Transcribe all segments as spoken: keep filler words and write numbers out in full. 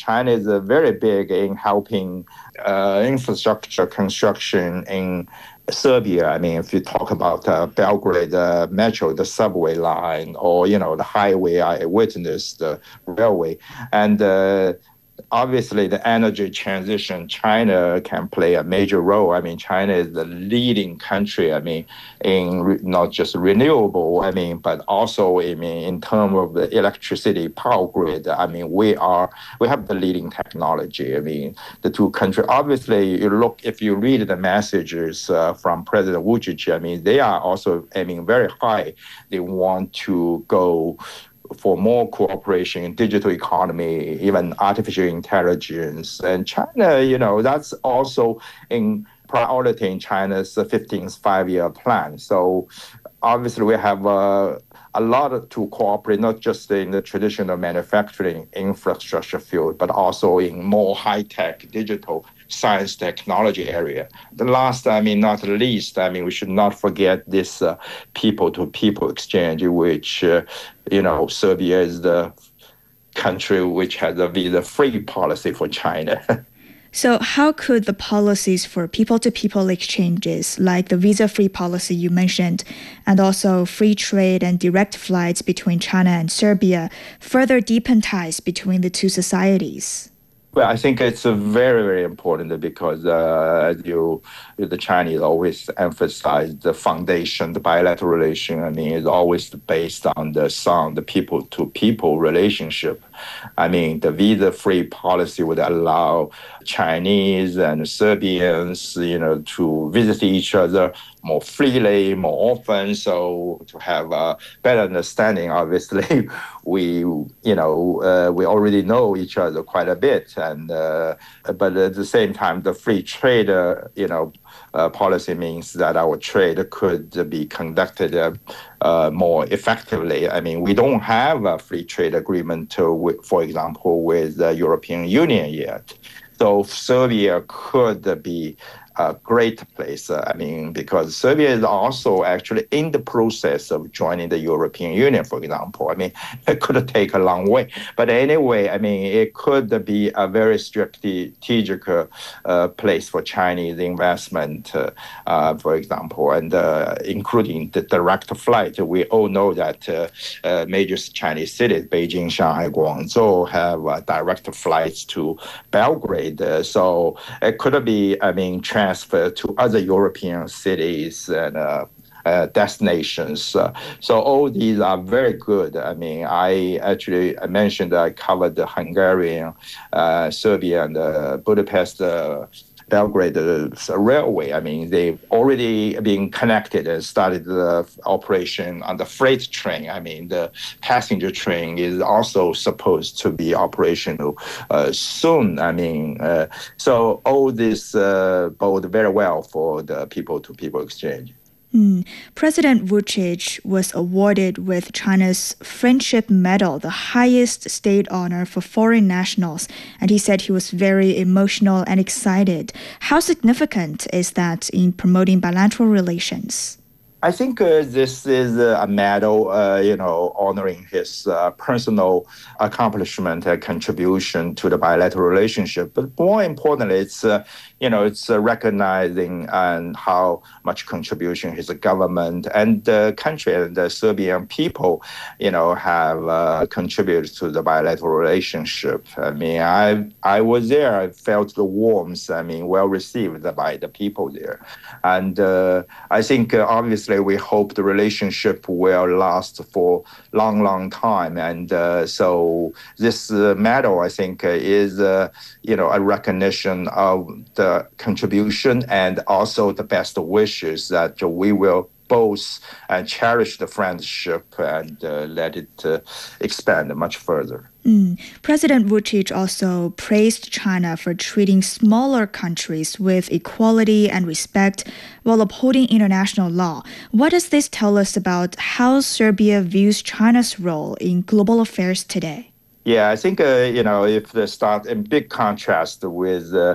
China is uh, very big in helping uh, infrastructure construction in Serbia. I mean, if you talk about uh, Belgrade uh, metro, the subway line, or, you know, the highway I witnessed, the railway. And uh, obviously, the energy transition, China can play a major role. I mean, China is the leading country, I mean, in re- not just renewable, I mean, but also, I mean, in terms of the electricity power grid, I mean, we are, we have the leading technology. I mean, the two countries, obviously, you look, if you read the messages uh, from President Vucic, I mean, they are also aiming very high. They want to go for more cooperation in digital economy, even artificial intelligence. And China, you know, that's also in priority in China's fifteenth five-year plan. So obviously we have uh, a lot to cooperate, not just in the traditional manufacturing infrastructure field, but also in more high-tech digital science technology area. The last, I mean, not least, I mean, we should not forget this uh, people-to-people exchange, which, uh, you know, Serbia is the country which has a visa-free policy for China. So how could the policies for people-to-people exchanges, like the visa-free policy you mentioned, and also free trade and direct flights between China and Serbia, further deepen ties between the two societies? Well, I think it's uh, very, very important because uh, as you, the Chinese always emphasize the foundation, the bilateral relation, I mean, is always based on the sound, the people-to-people relationship. I mean, the visa-free policy would allow Chinese and Serbians, you know, to visit each other more freely, more often. So to have a better understanding, obviously, we, you know, uh, we already know each other quite a bit. And uh, but at the same time, the free trade, uh, you know, uh, policy means that our trade could be conducted uh, uh, more effectively. I mean, we don't have a free trade agreement, uh, with, for example, with the European Union yet. So Serbia could be a great place. Uh, I mean, because Serbia is also actually in the process of joining the European Union, for example. I mean, it could take a long way. But anyway, I mean, it could be a very strategic uh, place for Chinese investment, uh, uh, for example, and uh, including the direct flight. We all know that uh, uh, major Chinese cities, Beijing, Shanghai, Guangzhou, have uh, direct flights to Belgrade. Uh, so it could be, I mean, transfer to other European cities and uh, uh, destinations. Uh, so all these are very good. I mean, I actually I mentioned I covered the Hungarian, uh, Serbia, and uh, Budapest, uh, Belgrade uh, railway. I mean, they've already been connected and started the operation on the freight train. I mean, the passenger train is also supposed to be operational uh, soon. I mean, uh, so all this uh, bode very well for the people-to-people exchange. Mm. President Vucic was awarded with China's Friendship Medal, the highest state honor for foreign nationals, and he said he was very emotional and excited. How significant is that in promoting bilateral relations? I think uh, this is a medal, uh, you know, honoring his uh, personal accomplishment and contribution to the bilateral relationship. But more importantly, it's, uh, you know, it's uh, recognizing and how much contribution his government and the country and the Serbian people, you know, have uh, contributed to the bilateral relationship. I mean, I I was there. I felt the warmth. I mean, well received by the people there, and uh, I think uh, obviously. We hope the relationship will last for long, long time. And uh, so this uh, medal, I think, uh, is, uh, you know, a recognition of the contribution and also the best wishes that we will both uh, cherish the friendship and uh, let it uh, expand much further. Mm. President Vucic also praised China for treating smaller countries with equality and respect while upholding international law. What does this tell us about how Serbia views China's role in global affairs today? Yeah, I think, uh, you know, if they start in big contrast with uh,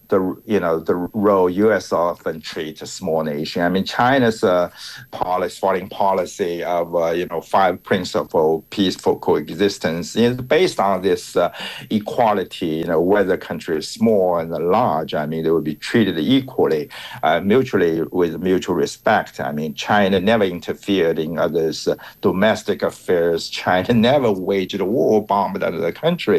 the you know the role U S often treats a small nation. I mean, China's uh, policy, foreign policy of uh, you know five principle peaceful coexistence is based on this uh, equality. You know, whether the country is small and large, I mean, they will be treated equally, uh, mutually with mutual respect. I mean, China never interfered in others' uh, domestic affairs. China never waged a war, bombed another country.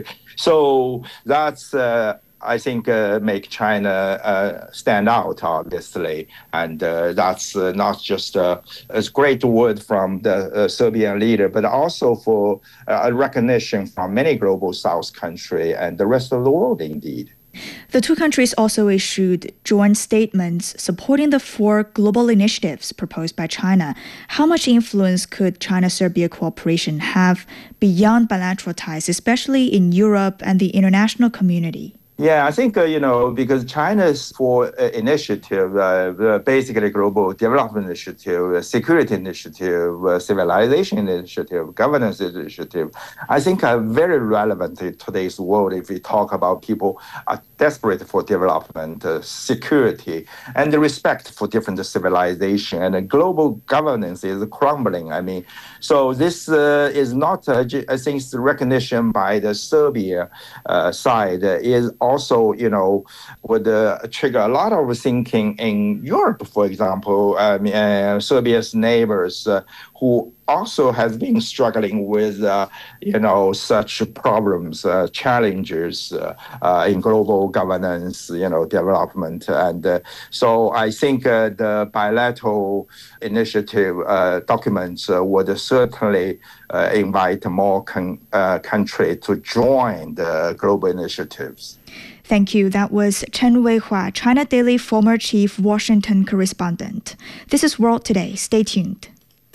So that's. Uh, I think uh, make China uh, stand out, obviously, and uh, that's uh, not just uh, a great word from the uh, Serbian leader, but also for uh, a recognition from many global South countries and the rest of the world, indeed. The two countries also issued joint statements supporting the four global initiatives proposed by China. How much influence could China-Serbia cooperation have beyond bilateral ties, especially in Europe and the international community? Yeah, I think, uh, you know, because China's four uh, initiative, uh, basically global development initiative, uh, security initiative, uh, civilization initiative, governance initiative, I think are very relevant in today's world if we talk about people are desperate for development, uh, security, and the respect for different civilization. And uh, global governance is crumbling. I mean, so this uh, is not, uh, I think, the recognition by the Serbia uh, side uh, is also, you know, would uh, trigger a lot of thinking in Europe, for example, um, uh, Serbia's neighbors uh, who also has been struggling with, uh, you know, such problems, uh, challenges uh, uh, in global governance, you know, development. And uh, so I think uh, the bilateral initiative uh, documents uh, would certainly uh, invite more con- uh, countries to join the global initiatives. Thank you. That was Chen Weihua, China Daily former chief Washington correspondent. This is World Today. Stay tuned.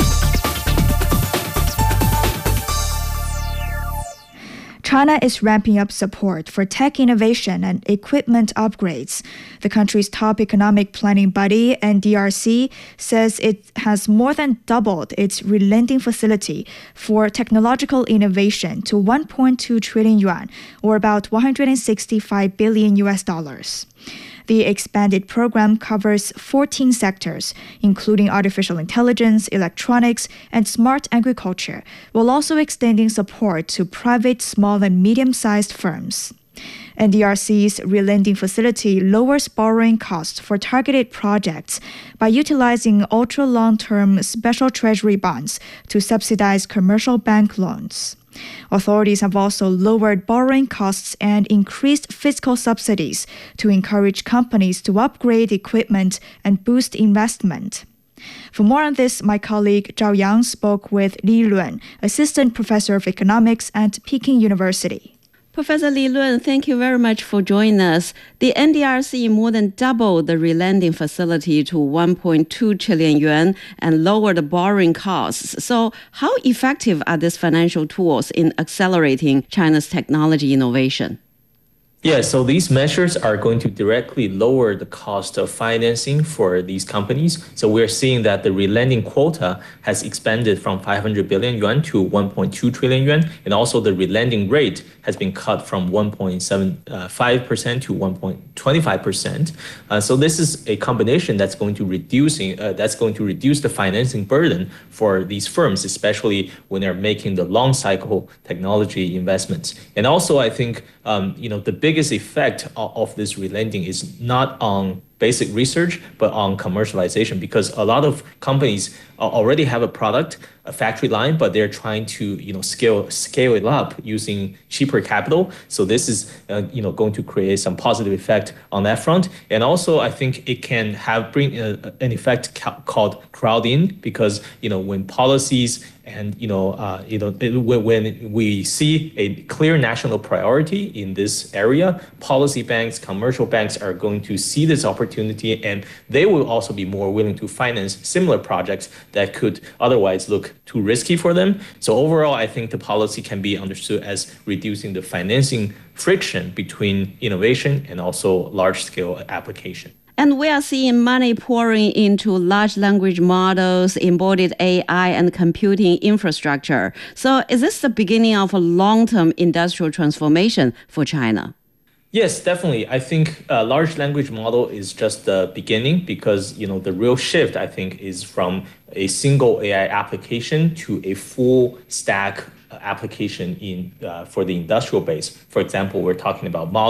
China is ramping up support for tech innovation and equipment upgrades. The country's top economic planning body, N D R C, says it has more than doubled its relending facility for technological innovation to one point two trillion yuan, or about one hundred sixty-five billion U S dollars. The expanded program covers fourteen sectors, including artificial intelligence, electronics, and smart agriculture, while also extending support to private small and medium-sized firms. N D R C's relending facility lowers borrowing costs for targeted projects by utilizing ultra-long-term special treasury bonds to subsidize commercial bank loans. Authorities have also lowered borrowing costs and increased fiscal subsidies to encourage companies to upgrade equipment and boost investment. For more on this, my colleague Zhao Yang spoke with Li Luan, Assistant Professor of Economics at Peking University. Professor Li Luan, thank you very much for joining us. The N D R C more than doubled the relending facility to one point two trillion yuan and lowered the borrowing costs. So how effective are these financial tools in accelerating China's technology innovation? Yeah, so these measures are going to directly lower the cost of financing for these companies. So we're seeing that the relending quota has expanded from five hundred billion yuan to one point two trillion yuan. And also the relending rate has been cut from one point seven five percent to one point two five percent. Uh, so this is a combination that's going to reducing uh, that's going to reduce the financing burden for these firms, especially when they're making the long cycle technology investments. And also, I think um, you know the big biggest effect of, of this relending is not on basic research, but on commercialization, because a lot of companies already have a product, a factory line, but they're trying to, you know, scale scale it up using cheaper capital. So this is, uh, you know, going to create some positive effect on that front. And also, I think it can have bring uh, an effect ca- called crowding, because, you know, when policies and, you know, uh, you know, it, when we see a clear national priority in this area, policy banks, commercial banks are going to see this opportunity, and they will also be more willing to finance similar projects that could otherwise look too risky for them. So overall, I think the policy can be understood as reducing the financing friction between innovation and also large-scale application. And we are seeing money pouring into large language models, embodied A I, and computing infrastructure. So is this the beginning of a long-term industrial transformation for China? Yes, definitely. I think a large language model is just the beginning because, you know, the real shift, I think, is from a single A I application to a full stack application in uh, for the industrial base. For example, we're talking about model